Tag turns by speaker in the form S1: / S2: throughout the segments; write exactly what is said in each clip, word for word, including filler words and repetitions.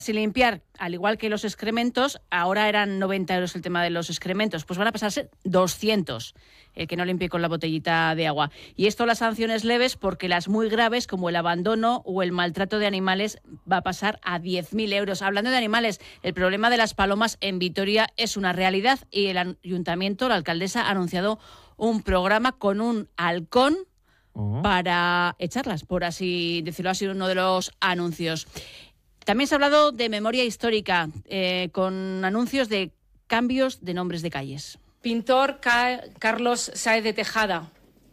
S1: Sin limpiar, al igual que los excrementos, ahora eran noventa euros el tema de los excrementos, pues van a pasar a ser doscientos el que no limpie con la botellita de agua. Y esto las sanciones leves, porque las muy graves, como el abandono o el maltrato de animales, va a pasar a diez mil euros. Hablando de animales, el problema de las palomas en Vitoria es una realidad y el ayuntamiento, la alcaldesa, ha anunciado un programa con un halcón uh-huh. para echarlas, por así decirlo, ha sido uno de los anuncios. También se ha hablado de memoria histórica, eh, con anuncios de cambios de nombres de calles.
S2: Pintor Ca- Carlos Sáez de Tejada,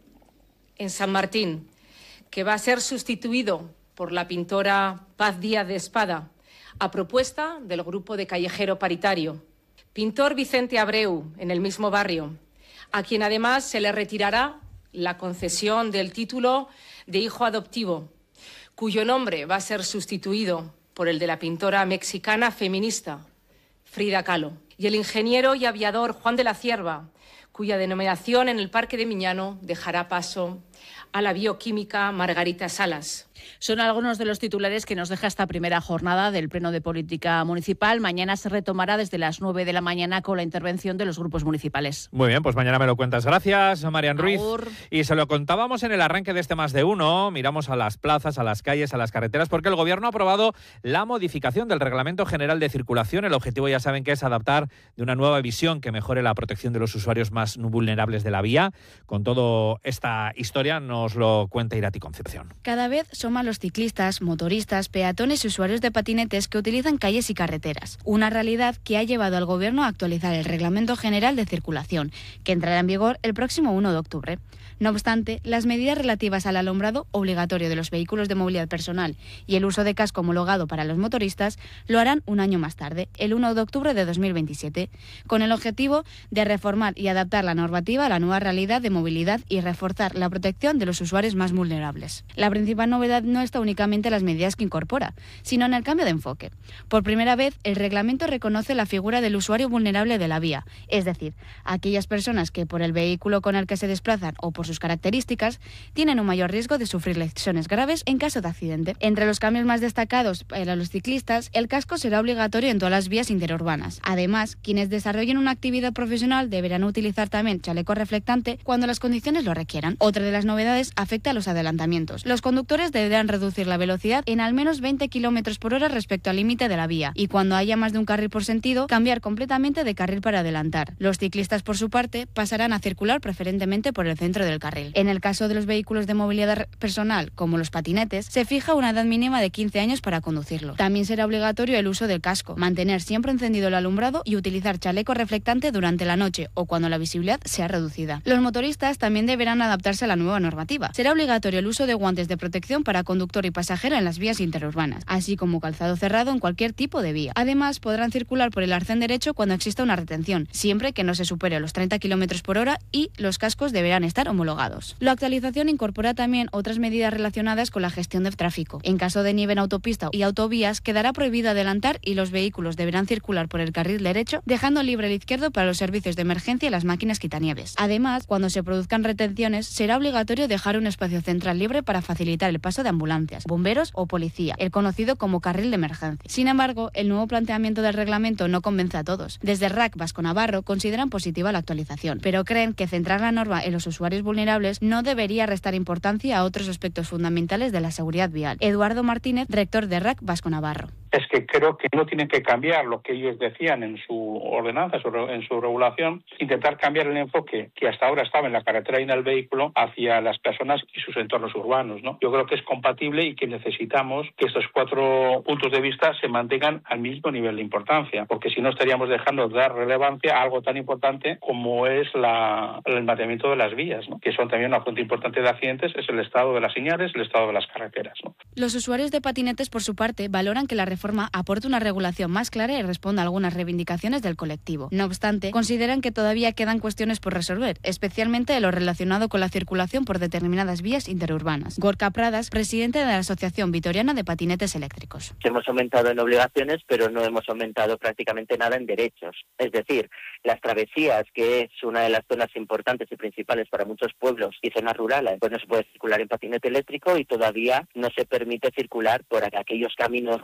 S2: en San Martín, que va a ser sustituido por la pintora Paz Díaz de Espada, a propuesta del grupo de Callejero Paritario. Pintor Vicente Abreu, en el mismo barrio, a quien además se le retirará la concesión del título de hijo adoptivo, cuyo nombre va a ser sustituido por el de la pintora mexicana feminista Frida Kahlo, y el ingeniero y aviador Juan de la Cierva, cuya denominación en el Parque de Miñano dejará paso a la bioquímica Margarita Salas.
S1: Son algunos de los titulares que nos deja esta primera jornada del Pleno de Política Municipal. Mañana se retomará desde las nueve de la mañana con la intervención de los grupos municipales.
S3: Muy bien, pues mañana me lo cuentas. Gracias, Marian Ruiz.
S1: Agur.
S3: Y se lo contábamos en el arranque de este Más de Uno. Miramos a las plazas, a las calles, a las carreteras, porque el Gobierno ha aprobado la modificación del Reglamento General de Circulación. El objetivo, ya saben, que es adaptar de una nueva visión que mejore la protección de los usuarios más vulnerables de la vía. Con toda esta historia nos lo cuenta Irati Concepción.
S4: Cada vez son más los ciclistas, motoristas, peatones y usuarios de patinetes que utilizan calles y carreteras. Una realidad que ha llevado al Gobierno a actualizar el Reglamento General de Circulación, que entrará en vigor el próximo uno de octubre. No obstante, las medidas relativas al alumbrado obligatorio de los vehículos de movilidad personal y el uso de casco homologado para los motoristas lo harán un año más tarde, el uno de octubre de dos mil veintisiete, con el objetivo de reformar y adaptar la normativa a la nueva realidad de movilidad y reforzar la protección de los usuarios más vulnerables. La principal novedad no está únicamente en las medidas que incorpora, sino en el cambio de enfoque. Por primera vez, el reglamento reconoce la figura del usuario vulnerable de la vía, es decir, aquellas personas que por el vehículo con el que se desplazan o por sus características tienen un mayor riesgo de sufrir lesiones graves en caso de accidente. Entre los cambios más destacados para los ciclistas, el casco será obligatorio en todas las vías interurbanas. Además, quienes desarrollen una actividad profesional deberán utilizar también chaleco reflectante cuando las condiciones lo requieran. Otra de las novedades afecta a los adelantamientos. Los conductores deberán reducir la velocidad en al menos veinte kilómetros por hora respecto al límite de la vía, y cuando haya más de un carril por sentido, cambiar completamente de carril para adelantar. Los ciclistas, por su parte, pasarán a circular preferentemente por el centro del carril. En el caso de los vehículos de movilidad personal, como los patinetes, se fija una edad mínima de quince años para conducirlo. También será obligatorio el uso del casco, mantener siempre encendido el alumbrado y utilizar chaleco reflectante durante la noche o cuando la visibilidad sea reducida. Los motoristas también deberán adaptarse a la nueva normativa. Será obligatorio el uso de guantes de protección para conductor y pasajero en las vías interurbanas, así como calzado cerrado en cualquier tipo de vía. Además, podrán circular por el arcén derecho cuando exista una retención, siempre que no se supere los treinta kilómetros por hora, y los cascos deberán estar homologados. La actualización incorpora también otras medidas relacionadas con la gestión del tráfico. En caso de nieve en autopista y autovías, quedará prohibido adelantar y los vehículos deberán circular por el carril derecho, dejando libre el izquierdo para los servicios de emergencia y las máquinas quitanieves. Además, cuando se produzcan retenciones, será obligatorio dejar un espacio central libre para facilitar el paso de ambulancias, bomberos o policía, el conocido como carril de emergencia. Sin embargo, el nuevo planteamiento del reglamento no convence a todos. Desde R A C Vasco Navarro consideran positiva la actualización, pero creen que centrar la norma en los usuarios vulnerables no debería restar importancia a otros aspectos fundamentales de la seguridad vial. Eduardo Martínez, rector de R A C Vasco Navarro.
S5: Es que creo que no tienen que cambiar lo que ellos decían en su ordenanza, en su regulación, intentar cambiar el enfoque que hasta ahora estaba en la carretera y en el vehículo hacia las personas y sus entornos urbanos, ¿no? Yo creo que es compatible y que necesitamos que estos cuatro puntos de vista se mantengan al mismo nivel de importancia, porque si no estaríamos dejando de dar relevancia a algo tan importante como es la, el mantenimiento de las vías, ¿no? Que son también una fuente importante de accidentes, es el estado de las señales, el estado de las carreteras, ¿no?
S4: Los usuarios de patinetes, por su parte, valoran que la reforma aporta una regulación más clara y responde a algunas reivindicaciones del colectivo. No obstante, consideran que todavía quedan cuestiones por resolver, especialmente lo relacionado con la circulación por determinadas vías interurbanas. Gorka Pradas, presidente de la Asociación Vitoriana de Patinetes Eléctricos.
S6: Hemos aumentado en obligaciones, pero no hemos aumentado prácticamente nada en derechos. Es decir, las travesías, que es una de las zonas importantes y principales para muchos pueblos y zonas rurales, pues no se puede circular en patinete eléctrico y todavía no se permite circular por aquellos caminos rurales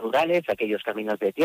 S6: aquellos caminos de tierra.